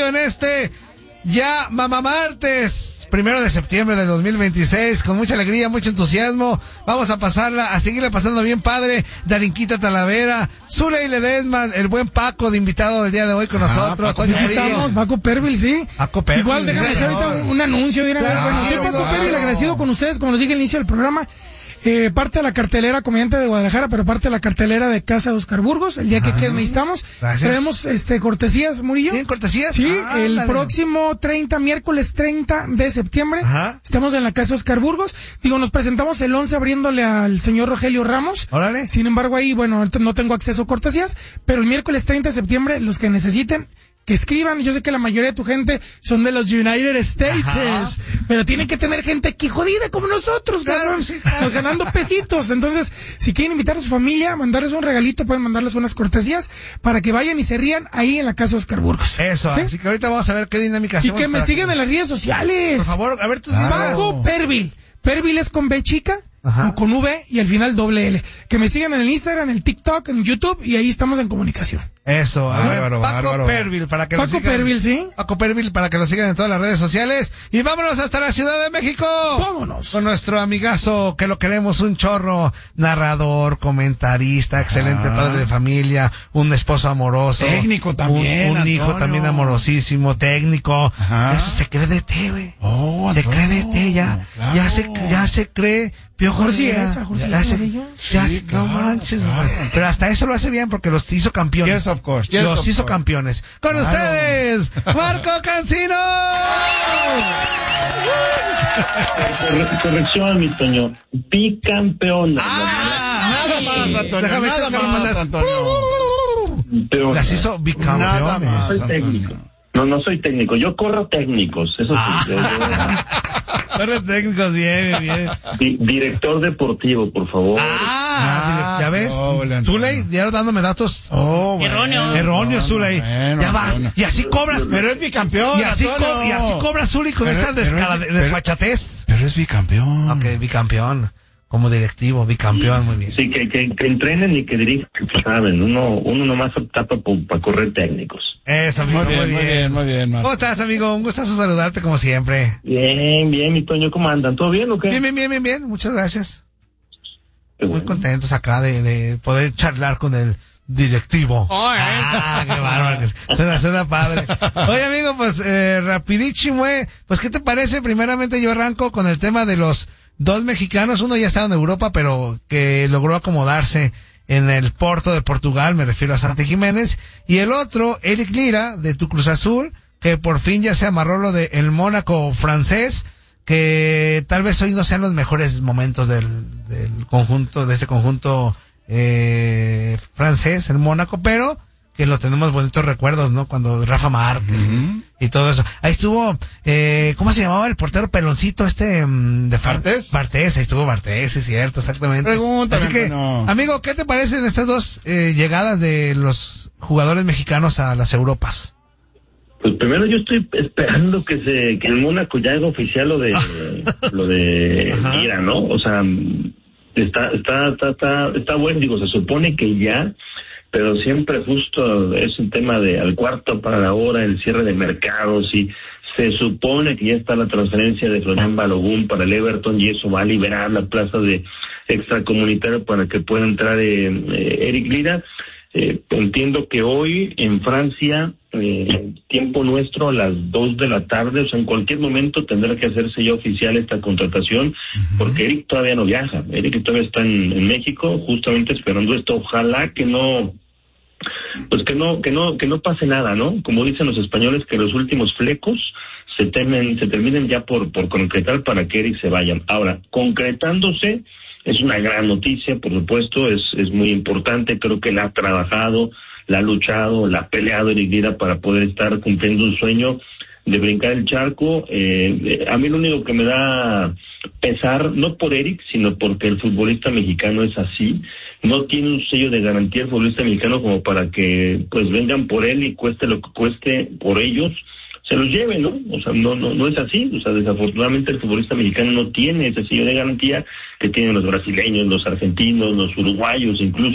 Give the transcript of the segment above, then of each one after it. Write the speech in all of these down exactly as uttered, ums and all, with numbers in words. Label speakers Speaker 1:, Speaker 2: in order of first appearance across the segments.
Speaker 1: Murillo en este ya Mamá Martes, primero de septiembre de dos mil veintiséis, con mucha alegría, mucho entusiasmo. Vamos a pasarla, a seguirla pasando bien padre. Darinquita Talavera, Zuley Ledesma, el buen Paco de invitado del día de hoy con Ajá, nosotros.
Speaker 2: Paco, aquí estamos, Paco Pervil, sí.
Speaker 1: Paco Pervil.
Speaker 2: Igual déjame hacer ahorita un, un anuncio de una vez. Bueno, soy Paco Pervil, agradecido con ustedes, como les dije al inicio del programa. Eh, parte de la cartelera comediante de Guadalajara, pero parte de la cartelera de Casa de Oscar Burgos, el día Ajá. que quede necesitamos. Gracias. Tenemos este cortesías, Murillo.
Speaker 1: ¿Bien, cortesías?
Speaker 2: Sí,
Speaker 1: ah,
Speaker 2: el
Speaker 1: dale.
Speaker 2: próximo treinta, miércoles treinta de septiembre. Ajá. Estamos en la Casa de Oscar Burgos. Digo, nos presentamos el once abriéndole al señor Rogelio Ramos.
Speaker 1: Órale.
Speaker 2: Sin embargo, ahí, bueno, no tengo acceso a cortesías, pero el miércoles treinta de septiembre, los que necesiten, que escriban. Yo sé que la mayoría de tu gente son de los United States, Ajá. pero tienen que tener gente aquí jodida como nosotros, claro, cabrón, sí, claro. ganando pesitos. Entonces, si quieren invitar a su familia, mandarles un regalito, pueden mandarles unas cortesías para que vayan y se rían ahí en la Casa de Oscar Burgos.
Speaker 1: Eso, ¿sí? Así que ahorita vamos a ver qué dinámica hacemos.
Speaker 2: Y que me sigan que... en las redes sociales.
Speaker 1: Por favor, a ver tus
Speaker 2: claro. Paco Pervil. Pervil es con B chica. Ajá. O con V y al final doble L. Que me sigan en el Instagram, en el TikTok, en YouTube y ahí estamos en comunicación.
Speaker 1: Eso,
Speaker 3: bárbaro,
Speaker 1: Paco
Speaker 3: bárbaro.
Speaker 1: Pervil para que
Speaker 2: Paco
Speaker 1: lo sigan.
Speaker 2: Pervil, sí.
Speaker 1: Paco Pervil para que lo sigan en todas las redes sociales. Y vámonos hasta la Ciudad de México.
Speaker 2: Vámonos.
Speaker 1: Con nuestro amigazo que lo queremos, un chorro, narrador, comentarista, excelente ah. padre de familia, un esposo amoroso.
Speaker 3: Técnico también.
Speaker 1: Un, un hijo también amorosísimo, técnico. Ajá. Eso se cree de té, güey.
Speaker 3: Oh,
Speaker 1: se cree de té, ya. Claro. Ya se, ya se cree. Piojo
Speaker 2: Rivera, esa, Jorge
Speaker 1: ya se, ya,
Speaker 3: sí,
Speaker 1: no
Speaker 3: claro,
Speaker 1: manches,
Speaker 3: claro.
Speaker 1: Pero hasta eso lo hace bien porque los hizo campeones.
Speaker 3: Yes, of course. Yes,
Speaker 1: los
Speaker 3: of
Speaker 1: hizo
Speaker 3: course.
Speaker 1: campeones. Con claro. ustedes, Marco Cancino.
Speaker 4: Corrección, mi Toño. Bicampeón.
Speaker 1: Ah,
Speaker 3: nada más, Antonio.
Speaker 1: Déjame
Speaker 3: nada más, Antonio.
Speaker 4: Pero,
Speaker 1: las hizo bicampeones.
Speaker 4: Nada más, soy técnico. No, no soy técnico. Yo corro técnicos. Eso
Speaker 1: ah.
Speaker 4: sí.
Speaker 1: Corre técnicos, bien, bien.
Speaker 4: Di- director deportivo, por favor.
Speaker 1: Ah, ah ya ves. No, Zuley, ya dándome datos.
Speaker 5: Oh, bueno. Erróneo.
Speaker 1: Erróneo, Zuley.
Speaker 3: Bueno,
Speaker 1: ya vas.
Speaker 3: bueno.
Speaker 1: Y así cobras.
Speaker 3: Pero es bicampeón.
Speaker 1: Y así, co- y así cobra Zuley con
Speaker 3: pero,
Speaker 1: esta descala-
Speaker 3: pero,
Speaker 1: desfachatez.
Speaker 3: Pero es bicampeón.
Speaker 1: Ok, bicampeón. Como directivo, bicampeón, muy bien.
Speaker 4: Sí, que, que, que entrenen y que dirijan, saben. Uno, uno nomás opta para pa correr técnicos.
Speaker 1: Eso, amigo,
Speaker 3: muy bien, muy bien, muy bien. Muy bien
Speaker 1: ¿Cómo estás, amigo? Un gustazo saludarte como siempre.
Speaker 4: Bien, bien, mi Toño, ¿cómo andan? ¿Todo bien o qué?
Speaker 1: Bien, bien, bien, bien, bien. Muchas gracias.
Speaker 4: Qué
Speaker 1: Muy
Speaker 4: bueno.
Speaker 1: contentos acá de, de poder charlar con el directivo.
Speaker 5: Oh,
Speaker 1: ah, qué bárbaro. Suena, suena padre. Oye, amigo, pues, eh, rapidísimo, eh. Pues, ¿qué te parece? Primeramente yo arranco con el tema de los dos mexicanos. Uno ya estaba en Europa, pero que logró acomodarse en el Porto de Portugal, me refiero a Santi Jiménez. Y el otro, Eric Lira, de tu Cruz Azul, que por fin ya se amarró lo de el Mónaco francés, que tal vez hoy no sean los mejores momentos del, del conjunto, de este conjunto eh, francés, el Mónaco, pero que lo tenemos bonitos recuerdos, ¿no? Cuando Rafa Márquez uh-huh. y, y todo eso. Ahí estuvo, eh, ¿cómo se llamaba el portero peloncito este um, de
Speaker 3: Bartés?
Speaker 1: Bartés, ahí estuvo Bartés, es cierto, exactamente.
Speaker 3: Pregúntame,
Speaker 1: Así que,
Speaker 3: no.
Speaker 1: amigo, ¿qué te parecen estas dos eh, llegadas de los jugadores mexicanos a las Europas?
Speaker 4: Pues primero yo estoy esperando que se que el Mónaco ya haga oficial lo de lo de Lira, ¿no? O sea, está está está está está bueno, digo, se supone que ya, pero siempre justo es un tema de al cuarto para la hora, el cierre de mercados, y se supone que ya está la transferencia de Florian Balogun para el Everton y eso va a liberar la plaza de extracomunitario para que pueda entrar eh, eh, Eric Lira. Eh, entiendo que hoy en Francia, eh, tiempo nuestro, a las dos de la tarde, o sea, en cualquier momento tendrá que hacerse ya oficial esta contratación, uh-huh. porque Eric todavía no viaja. Eric todavía está en, en México, justamente esperando esto. Ojalá que no, pues que no, que no, que no pase nada, ¿no? Como dicen los españoles, que los últimos flecos se temen, se terminen ya por, por concretar para que Eric se vaya. Ahora, concretándose, es una gran noticia, por supuesto, es, es muy importante, creo que la ha trabajado, la ha luchado, la ha peleado Eric Lira para poder estar cumpliendo un sueño de brincar el charco. Eh, a mí lo único que me da pesar, no por Eric, sino porque el futbolista mexicano es así, no tiene un sello de garantía el futbolista mexicano como para que pues vengan por él y cueste lo que cueste por ellos, se los lleve, ¿no? O sea, no, no, no es así. O sea, desafortunadamente el futbolista mexicano no tiene ese sello de garantía que tienen los brasileños, los argentinos, los uruguayos, incluso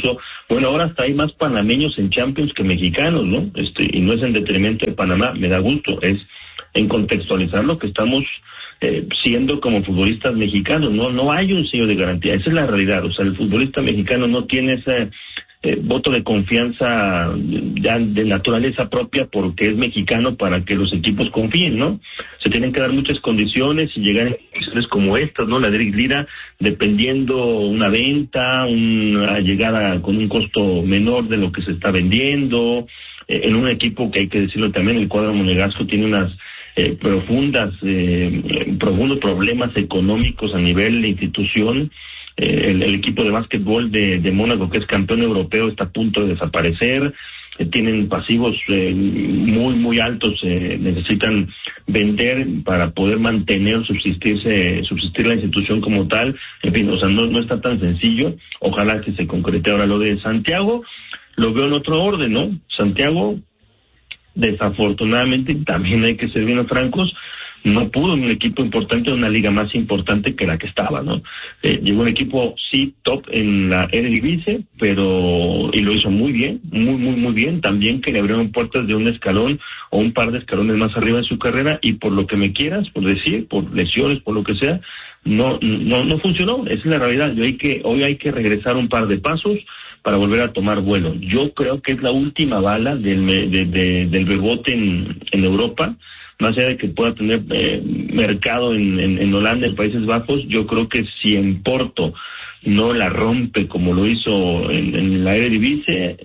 Speaker 4: Bueno, ahora hasta hay más panameños en Champions que mexicanos, ¿no? Este, y no es en detrimento de Panamá, me da gusto, es en contextualizar lo que estamos eh, siendo como futbolistas mexicanos, no no hay un sello de garantía, esa es la realidad, o sea, el futbolista mexicano no tiene ese eh, voto de confianza ya de naturaleza propia porque es mexicano para que los equipos confíen, ¿no? Se tienen que dar muchas condiciones y llegar a condiciones como estas, ¿no? La de Eric Lira, dependiendo una venta, una llegada con un costo menor de lo que se está vendiendo, eh, en un equipo que hay que decirlo también, el cuadro monegasco tiene unas Eh, profundas, eh, profundos problemas económicos a nivel de institución. Eh, el, el equipo de básquetbol de, de Mónaco, que es campeón europeo, está a punto de desaparecer. Eh, tienen pasivos eh, muy, muy altos. Eh, necesitan vender para poder mantener, subsistirse, subsistir la institución como tal. En fin, o sea, no, no está tan sencillo. Ojalá que se concrete ahora lo de Santiago. Lo veo en otro orden, ¿no? Santiago, desafortunadamente, también hay que ser bien francos, no pudo en un equipo importante, en una liga más importante que la que estaba, ¿no? Eh, llegó un equipo, sí, top en la Eredivisie, pero, y lo hizo muy bien, muy, muy, muy bien, también que le abrieron puertas de un escalón o un par de escalones más arriba en su carrera, y por lo que me quieras, por decir, por lesiones, por lo que sea, no, no, no funcionó, esa es la realidad. Yo hay que, hoy hay que regresar un par de pasos para volver a tomar vuelo. Yo creo que es la última bala del de, de, del Bebote en, en Europa, más allá de que pueda tener eh, mercado en, en, en Holanda, en Países Bajos. Yo creo que si en Porto no la rompe como lo hizo en, en la Eredivisie,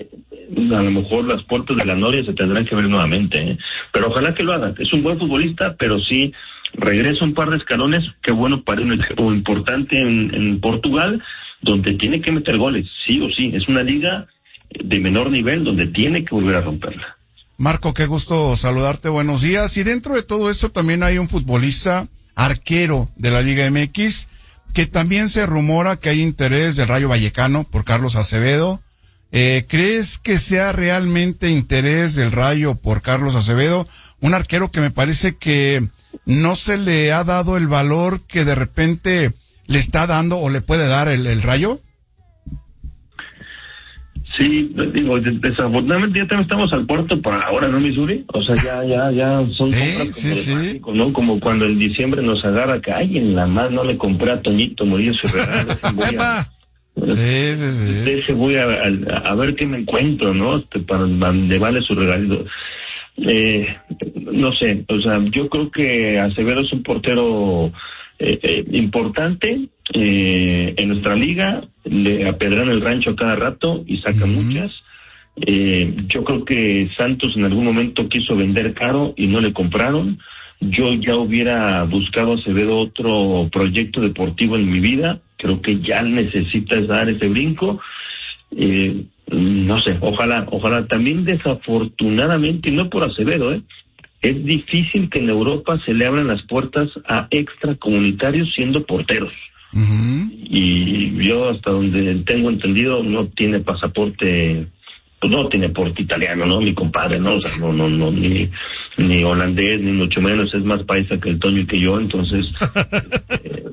Speaker 4: a lo mejor las puertas de la Noria se tendrán que ver nuevamente, ¿eh? Pero ojalá que lo haga. Es un buen futbolista, pero sí regresa un par de escalones. Qué bueno para un equipo importante en, en Portugal, donde tiene que meter goles, sí o sí. Es una liga de menor nivel donde tiene que volver a romperla.
Speaker 3: Marco, qué gusto saludarte, buenos días. Y dentro de todo esto también hay un futbolista arquero de la Liga M X, que también se rumora que hay interés del Rayo Vallecano por Carlos Acevedo. Eh, ¿Crees que sea realmente interés del Rayo por Carlos Acevedo? Un arquero que me parece que no se le ha dado el valor que de repente le está dando o le puede dar el, el Rayo.
Speaker 4: Sí, digo, desafortunadamente ya también estamos al puerto por ahora, ¿no, Missouri? O sea, ya, ya, ya son
Speaker 3: sí,
Speaker 4: compras
Speaker 3: sí,
Speaker 4: como
Speaker 3: sí.
Speaker 4: mágico, ¿no? Como cuando en diciembre nos agarra que, ay, en la más no le compré a Toñito Murillo su regalo. Voy a,
Speaker 3: sí, sí, sí.
Speaker 4: Ese voy a, a, a ver qué me encuentro, ¿no? Este, para donde vale su regalito. Eh, no sé, o sea, yo creo que Acevedo es un portero eh, eh, importante eh, en nuestra liga, le apedrean el rancho cada rato y saca uh-huh. muchas. Eh, yo creo que Santos en algún momento quiso vender caro y no le compraron. Yo ya hubiera buscado a Acevedo otro proyecto deportivo en mi vida. Creo que ya necesitas dar ese brinco. Eh, no sé, ojalá, ojalá. También desafortunadamente, y no por Acevedo, ¿eh? es difícil que en Europa se le abran las puertas a extracomunitarios siendo porteros. Uh-huh. Y yo, hasta donde tengo entendido, no tiene pasaporte, pues no tiene porte italiano, ¿no? Mi compadre, ¿no? O sea, no, no, no, ni, ni holandés, ni mucho menos, es más paisa que el Toño y que yo, entonces, eh,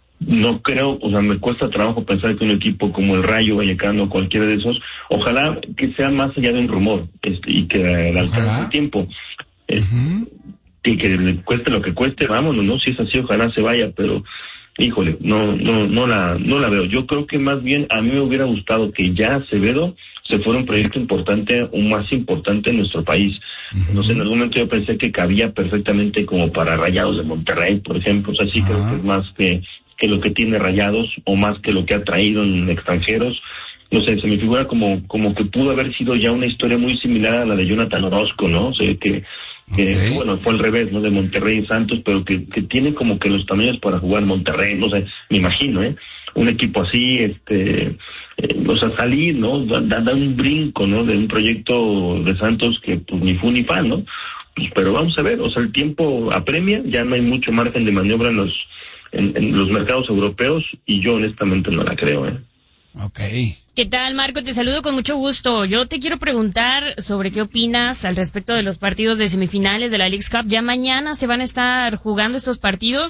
Speaker 4: no creo, o sea, me cuesta trabajo pensar que un equipo como el Rayo Vallecano, cualquiera de esos, ojalá que sea más allá de un rumor, este, y que le alcance el tiempo. Eh, uh-huh. Y que le cueste lo que cueste, vámonos, ¿no? Si es así, ojalá se vaya, pero híjole, no, no, no la, no la veo. Yo creo que más bien a mí me hubiera gustado que ya Acevedo se fuera un proyecto importante, un más importante en nuestro país. Uh-huh. No sé, en algún momento yo pensé que cabía perfectamente como para Rayados de Monterrey, por ejemplo. O sea, sí uh-huh. creo que es más que, que lo que tiene Rayados, o más que lo que ha traído en extranjeros. No sé, se me figura como, como que pudo haber sido ya una historia muy similar a la de Jonathan Orozco, ¿no? O sea, que, que okay. bueno, fue al revés, ¿no? De Monterrey y Santos, pero que, que tiene como que los tamaños para jugar Monterrey, no sé, me imagino, ¿eh? Un equipo así, este, eh, o sea, salir, ¿no? Da, da un brinco, ¿no? De un proyecto de Santos que, pues, ni fu ni fa, ¿no? Pues, pero vamos a ver, o sea, el tiempo apremia, ya no hay mucho margen de maniobra en los, en, en los mercados europeos, y yo honestamente no la creo, ¿eh?
Speaker 3: Okay.
Speaker 5: ¿Qué tal, Marco? Te saludo con mucho gusto. Yo te quiero preguntar sobre qué opinas al respecto de los partidos de semifinales de la Leagues Cup. Ya mañana se van a estar jugando estos partidos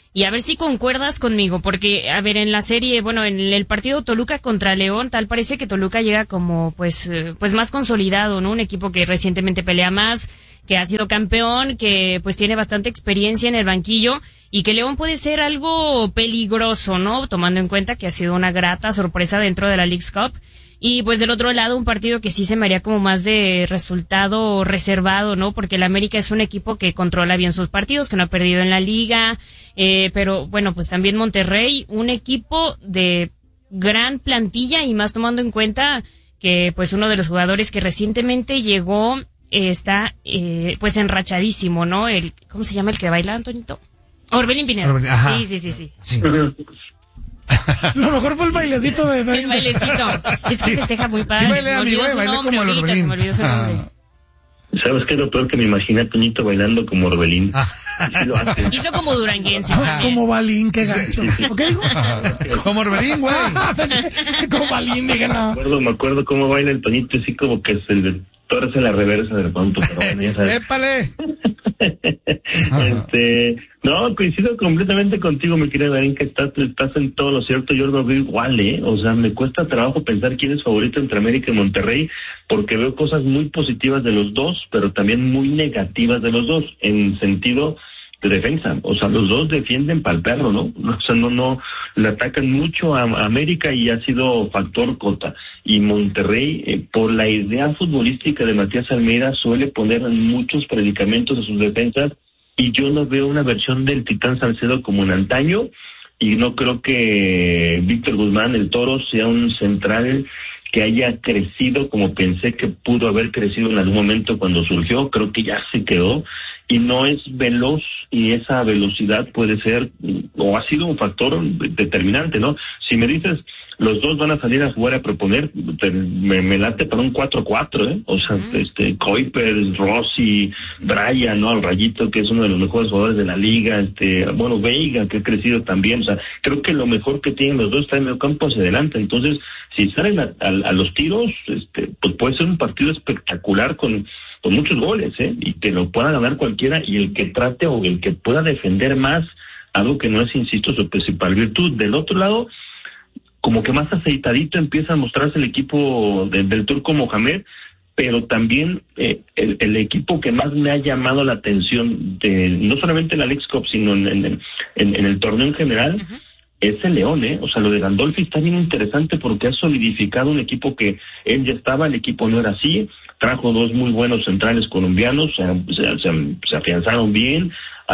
Speaker 5: y a ver si concuerdas conmigo, porque, a ver, en la serie, bueno, en el partido Toluca contra León, tal parece que Toluca llega como, pues, eh, pues más consolidado, ¿no? Un equipo que recientemente pelea más, que ha sido campeón, que pues tiene bastante experiencia en el banquillo, y que León puede ser algo peligroso, ¿no? Tomando en cuenta que ha sido una grata sorpresa dentro de la Leagues Cup. Y pues del otro lado, un partido que sí se me haría como más de resultado reservado, ¿no? Porque el América es un equipo que controla bien sus partidos, que no ha perdido en la liga, eh, pero bueno, pues también Monterrey, un equipo de gran plantilla, y más tomando en cuenta que pues uno de los jugadores que recientemente llegó eh, está eh, pues enrachadísimo, ¿no? El, ¿cómo se llama el que baila, Antonito? Orbelín Pineda.
Speaker 1: Orbelín, ajá.
Speaker 5: Sí, sí, sí, sí.
Speaker 1: Sí.
Speaker 2: Lo mejor fue el bailecito de...
Speaker 5: El bailecito. Es que festeja muy padre.
Speaker 1: Sí, bailé,
Speaker 5: Se me
Speaker 1: amigo,
Speaker 5: olvidó su
Speaker 1: bailé
Speaker 5: nombre
Speaker 1: como el
Speaker 5: ahorita,
Speaker 1: Orbelín.
Speaker 5: se me olvidó su nombre.
Speaker 4: ¿Sabes qué es lo peor? Que me imaginé a Toñito bailando como Orbelín. Sí lo hace.
Speaker 5: Hizo como duranguense también.
Speaker 2: Como Balín, qué gacho. ¿Ok, dijo?
Speaker 1: Como Orbelín, güey.
Speaker 2: Como Balín, dije,
Speaker 4: Me
Speaker 2: no.
Speaker 4: acuerdo, me acuerdo cómo baila el Toñito, así como que se le torce la reversa de pronto, pero bueno, ya sabes.
Speaker 1: ¡Épale!
Speaker 4: este, no, coincido completamente contigo, mi querida Darín, que estás, estás en todo lo cierto. Yo lo veo igual, ¿eh? O sea, me cuesta trabajo pensar quién es favorito entre América y Monterrey, porque veo cosas muy positivas de los dos, pero también muy negativas de los dos, en sentido de defensa. O sea, los dos defienden pa'l perro, ¿no? O sea, no, no, le atacan mucho a, a América y ha sido factor cota. Y Monterrey, eh, por la idea futbolística de Matías Almeida, suele poner muchos predicamentos a sus defensas, y yo no veo una versión del Titán Salcedo como en antaño, y no creo que Víctor Guzmán, el Toro, sea un central que haya crecido como pensé que pudo haber crecido en algún momento cuando surgió. Creo que ya se quedó y no es veloz, y esa velocidad puede ser o ha sido un factor determinante, ¿no? Si me dices los dos van a salir a jugar, a proponer, te, me, me late para un cuatro cuatro, ¿eh? O sea, uh-huh. este Kuipers, Rossi, Brian, ¿no? Al Rayito, que es uno de los mejores jugadores de la liga, este, bueno, Veiga, que ha crecido también. O sea, creo que lo mejor que tienen los dos está en el campo hacia adelante. Entonces, si salen a, a, a los tiros, este, pues puede ser un partido espectacular con con muchos goles, ¿eh? Y que lo pueda ganar cualquiera, y el que trate o el que pueda defender más, algo que no es, insisto, su principal virtud. Del otro lado, como que más aceitadito empieza a mostrarse el equipo de, del Turco Mohamed, pero también eh, el, el equipo que más me ha llamado la atención, de no solamente la Leagues Cup, sino en, en, en, en el torneo en general, uh-huh. es el León, ¿eh? O sea, lo de Gandolfi está bien interesante porque ha solidificado un equipo que él ya estaba, el equipo no era así, trajo dos muy buenos centrales colombianos, se, se, se, se afianzaron bien,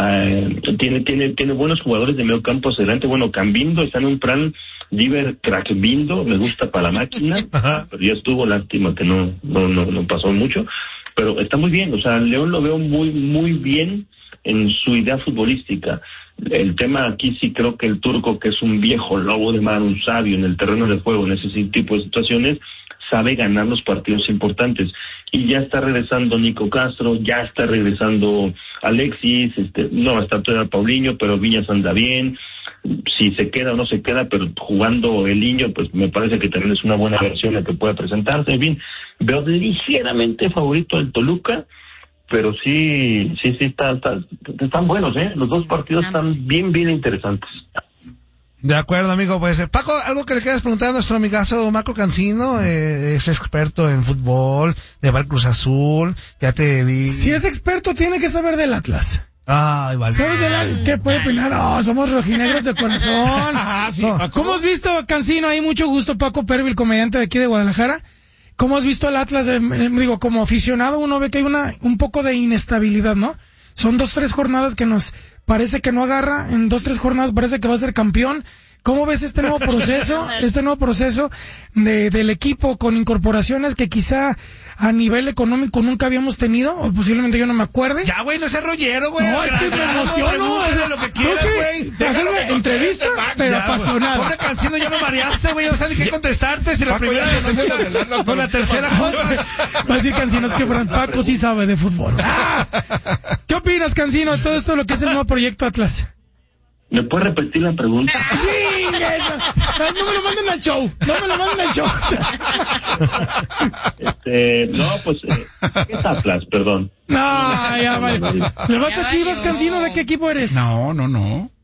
Speaker 4: uh, tiene tiene tiene buenos jugadores de medio campo hacia adelante. Bueno, Cambindo está en un plan, Diver Crackbindo, me gusta para la máquina, pero ya estuvo, lástima que no, no, no, no pasó mucho, pero está muy bien. O sea, León lo veo muy, muy bien en su idea futbolística. El tema aquí sí creo que el Turco, que es un viejo lobo de mar, un sabio en el terreno de juego, en ese tipo de situaciones, sabe ganar los partidos importantes. Y ya está regresando Nico Castro, ya está regresando Alexis, este, no va a estar todavía Paulinho, pero Viñas anda bien. Si se queda o no se queda, pero jugando el niño, pues me parece que también es una buena versión la que puede presentarse. En fin, veo ligeramente favorito al Toluca, pero sí, sí, sí, está, está, están buenos, ¿eh? Los dos partidos están bien, bien interesantes.
Speaker 1: De acuerdo, amigo. Pues, eh, Paco, algo que le quieras preguntar a nuestro amigazo Marco Cancino, eh, es experto en fútbol, de Bar Cruz Azul, ya te vi.
Speaker 2: Si es experto, tiene que saber del Atlas.
Speaker 1: Ay, vale.
Speaker 2: ¿Sabes de la, qué puede opinar? No, somos rojinegros de corazón. Ah, sí, no. ¿Cómo has visto, Cancino? Ahí mucho gusto, Paco Pervi, el comediante de aquí de Guadalajara. ¿Cómo has visto al Atlas? Eh, digo, como aficionado uno ve que hay una un poco de inestabilidad, ¿no? Son dos, tres jornadas que nos parece que no agarra, en dos, tres jornadas parece que va a ser campeón. ¿Cómo ves este nuevo proceso, este nuevo proceso de, del equipo con incorporaciones que quizá a nivel económico nunca habíamos tenido, o posiblemente yo no me acuerde?
Speaker 1: Ya, güey, no seas rollero, güey.
Speaker 2: No, es que me emociono.
Speaker 1: Es lo que quieras, güey.
Speaker 2: Hacerme entrevista, pero ya, apasionada.
Speaker 1: Pobre Cancino, ya me mareaste, güey. No sabía ni qué contestarte. Si la
Speaker 3: Paco,
Speaker 1: primera,
Speaker 3: ya,
Speaker 1: no, con la tercera cosa.
Speaker 2: Va a decir Cancino, es que Paco sí sabe de fútbol. ¡Ah! ¿Qué opinas, Cancino, de todo esto, lo que es el nuevo proyecto Atlas?
Speaker 4: ¿Me puedes repetir la pregunta?
Speaker 2: No me lo manden al show. No me lo manden al show.
Speaker 4: Este, no, pues, eh, ¿qué es Atlas? Perdón.
Speaker 2: No, ya vale. ¿Le vas a Chivas, Cancino? ¿De qué equipo eres?
Speaker 3: No, no, no.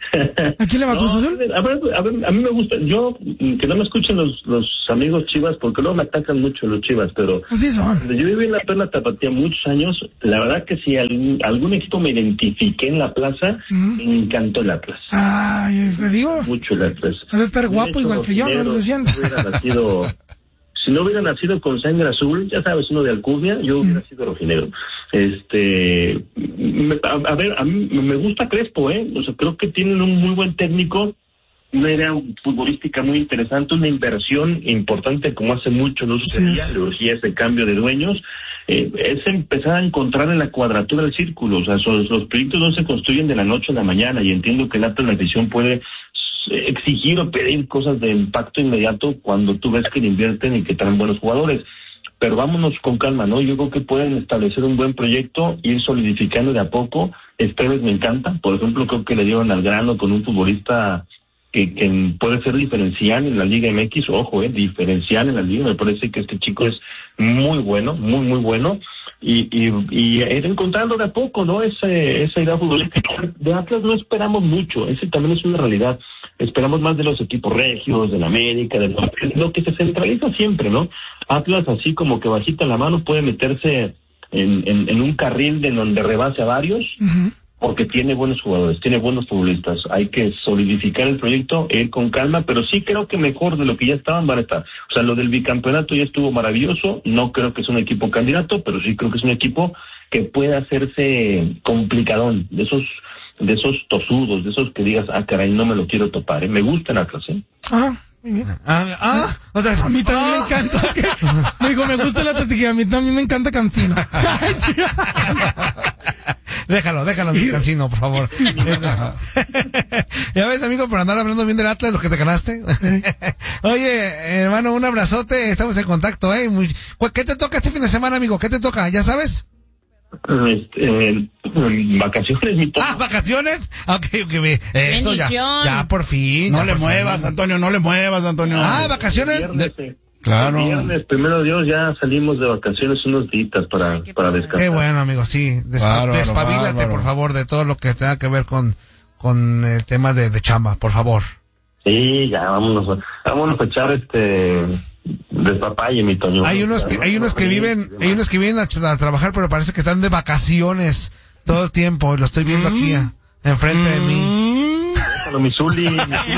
Speaker 2: ¿A quién le va, Cruz Azul?
Speaker 4: A ver, a ver, a mí me gusta, yo, que no me escuchen los, los amigos Chivas, porque luego me atacan mucho los Chivas, pero...
Speaker 2: Así son.
Speaker 4: Yo viví en la Perla Tapatía muchos años, la verdad que si algún, algún equipo me identifiqué en la plaza, uh-huh. me encantó el Atlas.
Speaker 2: Ay, te digo.
Speaker 4: Mucho el Atlas.
Speaker 2: Vas a estar guapo igual que yo, no lo siento.
Speaker 4: Nacido, si no hubiera nacido con sangre azul, ya sabes, uno de alcurnia, yo hubiera sido rojinegro. Este, me, a, a ver, a mí me gusta Crespo, ¿eh? O sea, creo que tienen un muy buen técnico, una idea futbolística muy interesante, una inversión importante como hace mucho no sucedía, sí, sí, ese cambio de dueños, eh, es empezar a encontrar en la cuadratura del círculo. O sea, los, los proyectos no se construyen de la noche a la mañana, y entiendo que la televisión puede exigir o pedir cosas de impacto inmediato cuando tú ves que le invierten y que traen buenos jugadores, pero vámonos con calma, ¿no? Yo creo que pueden establecer un buen proyecto, ir solidificando de a poco. Esteves me encanta, por ejemplo, creo que le dieron al grano con un futbolista que, que puede ser diferencial en la Liga M X, ojo, eh, diferencial en la Liga, me parece que este chico es muy bueno, muy, muy bueno, y, y, y ir encontrando de a poco, ¿no? Ese, esa idea futbolística. De Atlas no esperamos mucho, ese también es una realidad. Esperamos más de los equipos regios, de la América, de lo, lo que se centraliza siempre, ¿no? Atlas, así como que bajita la mano, puede meterse en, en, en un carril de donde rebase a varios, uh-huh. porque tiene buenos jugadores, tiene buenos futbolistas. Hay que solidificar el proyecto, ir con calma, pero sí creo que mejor de lo que ya estaban van a estar. O sea, lo del bicampeonato ya estuvo maravilloso, no creo que es un equipo candidato, pero sí creo que es un equipo que puede hacerse complicadón, de esos... de esos tosudos, de esos que digas, ah, caray, no me lo quiero topar, ¿eh? Me gustan Atlas, ¿eh?
Speaker 2: Ah, muy bien. Ah, ah, o sea, a mí también ah. me encanta. Que, me digo, me gusta la táctica, a mí también me encanta Cancino.
Speaker 1: Déjalo, déjalo, mi Cancino, por favor. Ya ves, amigo, por andar hablando bien del Atlas, lo que te ganaste. Oye, hermano, un abrazote, estamos en contacto, ¿eh? Muy... ¿Qué te toca este fin de semana, amigo? ¿Qué te toca? ¿Ya sabes?
Speaker 4: Este, eh, vacaciones, mi tono.
Speaker 1: Ah, vacaciones. Okay, okay, eso ya, ya por fin.
Speaker 3: No
Speaker 1: ya
Speaker 3: le
Speaker 1: por
Speaker 3: muevas, fin. Antonio, no le muevas, Antonio.
Speaker 1: Ah, vacaciones.
Speaker 4: Viernes, de...
Speaker 3: Claro.
Speaker 4: Viernes, primero Dios, ya salimos de vacaciones unos días para,
Speaker 5: Ay,
Speaker 4: para descansar.
Speaker 1: Qué bueno, amigo, sí. Despa-
Speaker 3: bárbaro,
Speaker 1: despabilate,
Speaker 3: bárbaro.
Speaker 1: por favor, de todo lo que tenga que ver con, con el tema de, de chamba, por favor.
Speaker 4: Sí, ya, vámonos, vámonos a echar este... despapalle, mi Toño.
Speaker 1: Hay unos que, hay unos que viven, hay unos que vienen a, a trabajar, pero parece que están de vacaciones todo el tiempo. Lo estoy viendo mm. aquí, a, enfrente mm. de mí.
Speaker 4: Déjalo, mi Zuli.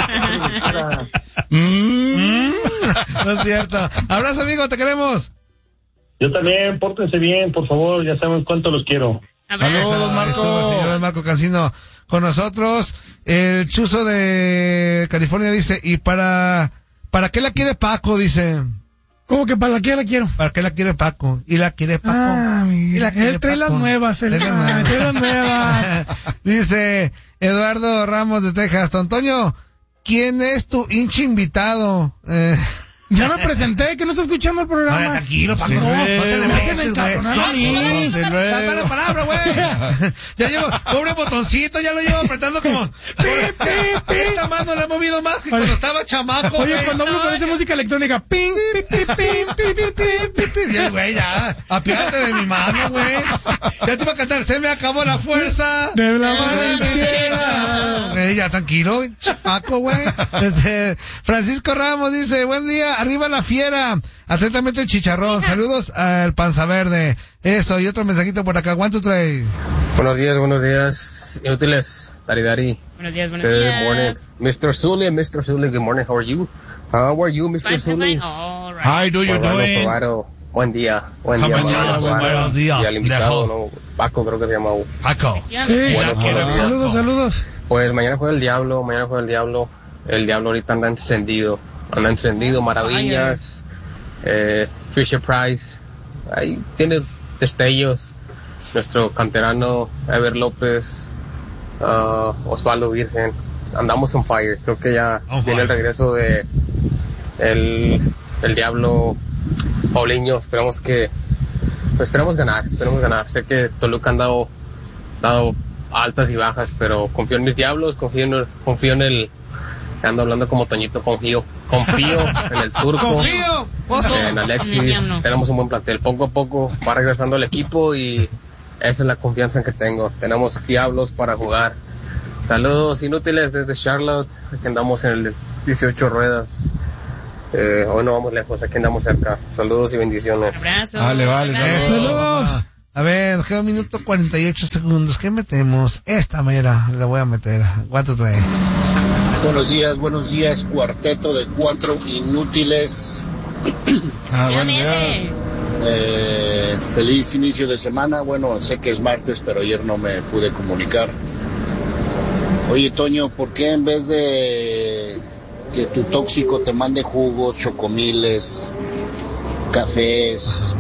Speaker 1: mm. No es cierto. Abrazo, amigo, te queremos.
Speaker 4: Yo también, pórtense bien, por favor, ya saben cuánto los quiero.
Speaker 1: Saludos, Marco. El señor Marco Cancino con nosotros. El chuzo de California dice, y para... ¿Para qué la quiere Paco? Dice.
Speaker 2: ¿Cómo que para qué la quiero?
Speaker 1: ¿Para qué la quiere Paco? Y la quiere Paco.
Speaker 2: Ah,
Speaker 1: y la quiere
Speaker 2: él trae
Speaker 1: Paco.
Speaker 2: las nuevas, él ah, trae las nuevas.
Speaker 1: Dice Eduardo Ramos de Texas. Don Antonio, ¿quién es tu hincha invitado? Eh...
Speaker 2: Ya me presenté, que no está escuchando el programa.
Speaker 1: Ay, tranquilo, Paco.
Speaker 3: Sí,
Speaker 1: no, no
Speaker 3: te
Speaker 1: le
Speaker 2: me hacen
Speaker 1: metes,
Speaker 2: encabronar
Speaker 1: güey.
Speaker 2: a mí.
Speaker 1: No, no, no, la palabra, güey. Ya llevo, pobre botoncito, ya lo llevo apretando como... Esta mano la he movido más que cuando estaba chamaco.
Speaker 2: Oye,
Speaker 1: güey.
Speaker 2: cuando hablo con esa música electrónica, ping, ping, ping, ping, ping, ping, ping, ping.
Speaker 1: Ya, güey, ya, apiádate de mi mano, güey. Ya te iba a cantar, se me acabó la fuerza.
Speaker 2: De la mano izquierda.
Speaker 1: Güey, ya, tranquilo, chamaco, güey. Este, Francisco Ramos dice, buen día, arriba la fiera. Atentamente el chicharrón. Saludos al Panza Verde. Eso, y otro mensajito por acá. One, two, three.
Speaker 6: Buenos días, buenos días. Inútiles. Dari, Dari.
Speaker 5: Buenos días, buenos
Speaker 6: good
Speaker 5: días.
Speaker 6: morning. mister Zully, mister Zully, good morning. How are you? How are you, mister
Speaker 5: Fine,
Speaker 6: Zully?
Speaker 5: fine. All right.
Speaker 3: How do you
Speaker 6: Orlando
Speaker 3: doing?
Speaker 6: Corrado. Buen día. Buen
Speaker 1: How
Speaker 6: día.
Speaker 1: much
Speaker 6: Orlando
Speaker 1: is-
Speaker 6: Corrado.
Speaker 1: buenos días,
Speaker 6: Y al invitado,
Speaker 1: viejo.
Speaker 6: ¿no? Paco, creo que se llama.
Speaker 1: Paco.
Speaker 5: Ya,
Speaker 2: Sí,
Speaker 6: Buenos días.
Speaker 2: saludos, saludos.
Speaker 6: Pues mañana juega el Diablo, mañana juega el Diablo. El Diablo ahorita anda encendido. Anda encendido, maravillas. Eh, Fisher Price. Ahí tiene destellos. Nuestro canterano Ever López. Uh, Osvaldo Virgen. Andamos on fire. Creo que ya
Speaker 1: On
Speaker 6: viene el
Speaker 1: fire.
Speaker 6: regreso de el, el Diablo Paulinho. Esperamos que pues esperamos ganar, esperamos ganar. Sé que Toluca han dado, dado altas y bajas, pero confío en mis Diablos, confío en el, confío en el ando hablando como Toñito, confío, confío en el Turco,
Speaker 1: Confío, oso.
Speaker 6: en Alexis.
Speaker 5: Diablo.
Speaker 6: Tenemos un buen plantel, poco a poco va regresando el equipo y esa es la confianza que tengo. Tenemos Diablos para jugar Saludos inútiles desde Charlotte, aquí andamos en el dieciocho ruedas. Eh, hoy no vamos lejos, aquí andamos cerca. Saludos y bendiciones.
Speaker 5: Abrazos.
Speaker 3: Vale, vale,
Speaker 5: Abrazos.
Speaker 2: Saludos.
Speaker 1: A ver, nos queda un minuto cuarenta y ocho segundos. ¿Qué metemos? Esta mera la voy a meter. ¿Cuánto trae?
Speaker 7: Buenos días, buenos días, cuarteto de cuatro inútiles.
Speaker 3: Ah,
Speaker 5: Ya
Speaker 3: bueno, ya.
Speaker 5: viene.
Speaker 7: Eh, feliz inicio de semana. Bueno, sé que es martes, pero ayer no me pude comunicar. Oye, Toño, ¿por qué en vez de que tu tóxico te mande jugos, chocomiles, cafés,